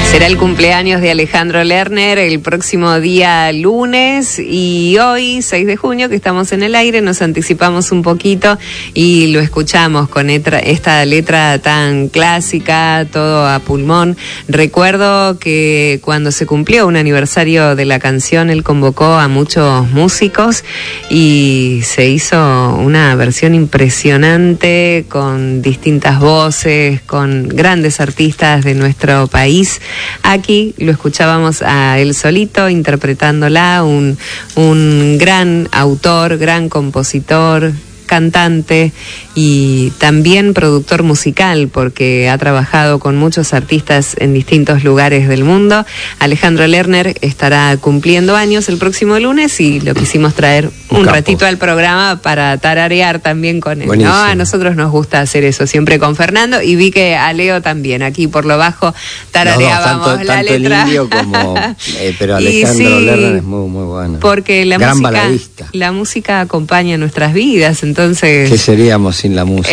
Será el cumpleaños de Alejandro Lerner el próximo día lunes y hoy, 6 de junio, que estamos en el aire, nos anticipamos un poquito y lo escuchamos con esta letra tan clásica, todo a pulmón. Recuerdo que cuando se cumplió un aniversario de la canción, él convocó a muchos músicos y se hizo una versión impresionante con distintas voces, con grandes artistas de nuestro país. Aquí lo escuchábamos a él solito interpretándola, un gran autor, gran compositor, cantante y también productor musical, porque ha trabajado con muchos artistas en distintos lugares del mundo. Alejandro Lerner estará cumpliendo años el próximo lunes y lo quisimos traer un ratito al programa para tararear también con él. Buenísimo. ¿No? A nosotros nos gusta hacer eso siempre con Fernando, y vi que a Leo también, aquí por lo bajo tarareábamos tanto la letra. El indio como, pero Alejandro Lerner es muy bueno. Porque la música acompaña nuestras vidas, entonces... ¿Qué seríamos sin la música?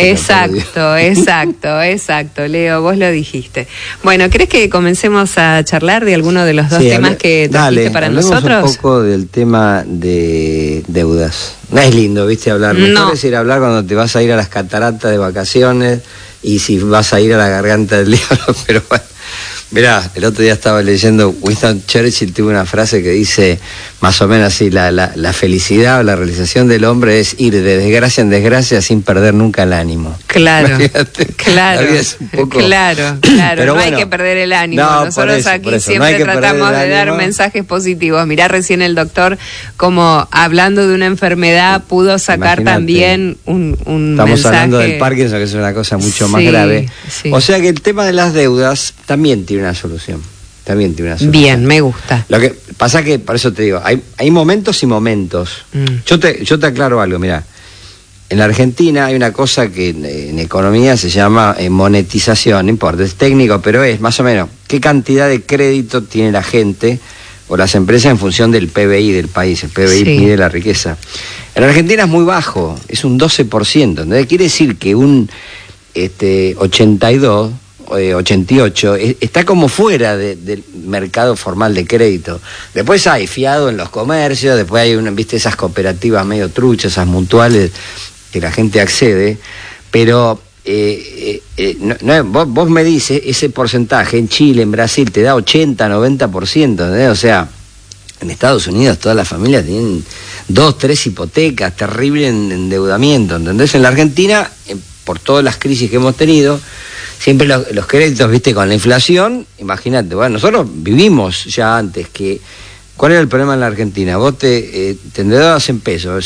Exacto, Leo, vos lo dijiste. Bueno, ¿crees que comencemos a charlar de alguno de los dos temas que trajiste para nosotros? Un poco del tema de deudas. No es lindo, ¿viste? Hablar. Mejor es ir a hablar cuando te vas a ir a las cataratas de vacaciones y si vas a ir a la garganta del diablo, pero bueno. Mirá, el otro día estaba leyendo, Winston Churchill tuvo una frase que dice más o menos así: la felicidad o la realización del hombre es ir de desgracia en desgracia sin perder nunca el ánimo. Claro, claro, pero no hay que perder el ánimo. Nosotros aquí siempre tratamos de dar mensajes positivos. Mirá, recién el doctor, como hablando de una enfermedad, pudo sacar también un Estamos mensaje. Hablando del Parkinson, que es una cosa mucho más grave. Sí. O sea que el tema de las deudas también tiene una solución. Bien, me gusta. Lo que pasa que, por eso te digo, hay momentos y momentos. Yo te aclaro algo, mirá. En la Argentina hay una cosa que en economía se llama monetización, no importa, es técnico, pero es más o menos qué cantidad de crédito tiene la gente o las empresas en función del PBI del país. El PBI mide la riqueza. En la Argentina es muy bajo, es un 12%. Entonces quiere decir que un 88 está como fuera del mercado formal de crédito. Después hay fiado en los comercios, después hay ¿viste? Esas cooperativas medio truchas, esas mutuales que la gente accede, pero vos me dices ese porcentaje en Chile, en Brasil te da 80, 90%, ¿entendés? O sea, en Estados Unidos todas las familias tienen 2, 3 hipotecas, terrible endeudamiento, ¿entendés? En la Argentina, por todas las crisis que hemos tenido, siempre los créditos, viste, con la inflación, imagínate, bueno, nosotros vivimos ya antes que... ¿Cuál era el problema en la Argentina? Vos te endeudabas en pesos,